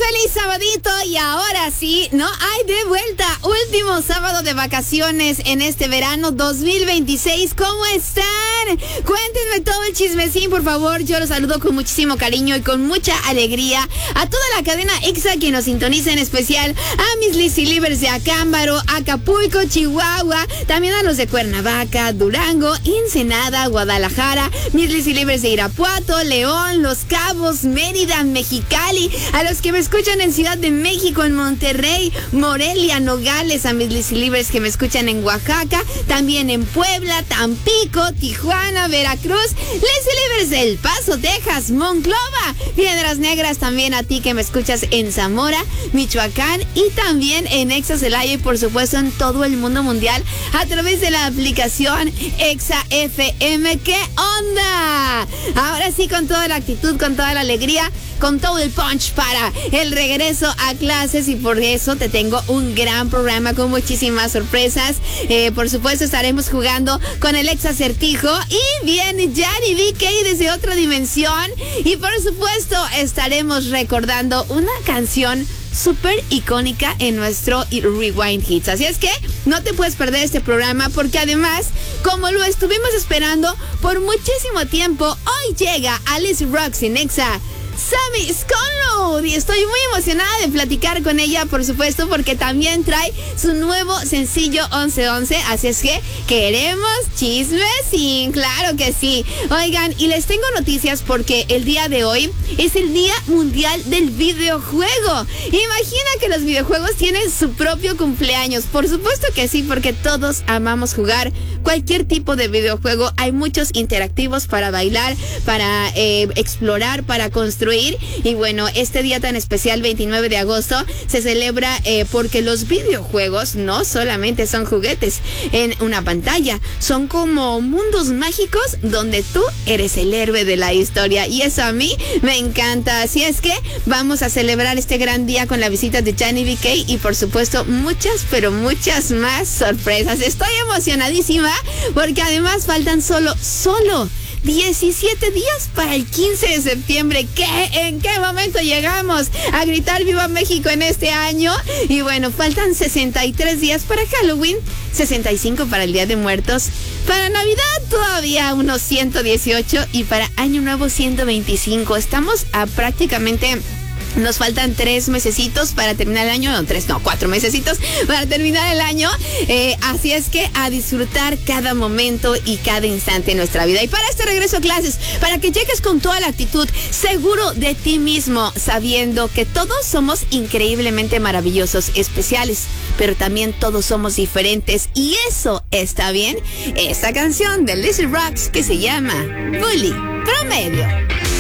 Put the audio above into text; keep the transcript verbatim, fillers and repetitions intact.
feliz sabadito y ahora sí, ¿no? Hay de vuelta, último sábado de vacaciones en este verano dos mil veintiséis. ¿Cómo están? Cuéntenme todo el chismecín, por favor. Yo los saludo con muchísimo cariño y con mucha alegría a toda la cadena Exa que nos sintoniza, en especial a mis Lizzy Livers de Acámbaro, Acapulco, Chihuahua, también a los de Cuernavaca, Durango, Ensenada, Guadalajara, mis Lizzy Livers de Irapuato, León, Los Cabos, Mérida, Mexicali, a los que me escuchan en Ciudad de México, en Monterrey, Morelia, Nogales, a mis Lizzy Livers que me escuchan en Oaxaca, también en Puebla, Tampico, Tijuana, Veracruz, Lizzy Livers de El Paso, Texas, Monclova, Piedras Negras, también a ti que me escuchas en Zamora, Michoacán y también en Exa Celaya y por supuesto en todo el mundo mundial a través de la aplicación Exa F M. ¿Qué onda? Ahora sí, con toda la actitud, con toda la alegría, con todo el punch para el regreso a clases, y por eso te tengo un gran programa con muchísimas sorpresas. Eh, por supuesto estaremos jugando con el ex acertijo y viene Yanni B K desde otra dimensión, y por supuesto estaremos recordando una canción súper icónica en nuestro Rewind Hits. Así es que no te puedes perder este programa, porque además, como lo estuvimos esperando por muchísimo tiempo, hoy llega Alice Rocks en Exa Sammy Sconload, y estoy muy emocionada de platicar con ella, por supuesto, porque también trae su nuevo sencillo once once, así es que queremos chismes, sí, claro que sí. Oigan, y les tengo noticias porque el día de hoy es el Día Mundial del Videojuego. Imagina que los videojuegos tienen su propio cumpleaños. Por supuesto que sí, porque todos amamos jugar cualquier tipo de videojuego. Hay muchos interactivos para bailar, para eh, explorar, para construir. Y bueno, este día tan especial, veintinueve de agosto, se celebra eh, porque los videojuegos no solamente son juguetes en una pantalla, son como mundos mágicos donde tú eres el héroe de la historia, y eso a mí me encanta. Así es que vamos a celebrar este gran día con la visita de Yanni B K y por supuesto muchas, pero muchas más sorpresas. Estoy emocionadísima porque además faltan solo, solo diecisiete días para el quince de septiembre. ¿Qué? ¿En qué momento llegamos a gritar Viva México en este año? Y bueno, faltan sesenta y tres días para Halloween, sesenta y cinco para el Día de Muertos, para Navidad todavía unos ciento dieciocho y para Año Nuevo ciento veinticinco. Estamos a prácticamente... Nos faltan tres mesecitos para terminar el año, no, tres, no, cuatro mesecitos para terminar el año. Eh, así es que a disfrutar cada momento y cada instante de nuestra vida. Y para este regreso a clases, para que llegues con toda la actitud, seguro de ti mismo, sabiendo que todos somos increíblemente maravillosos, especiales, pero también todos somos diferentes. Y eso está bien. Esta canción de Lizzy Rocks que se llama Bully Promedio.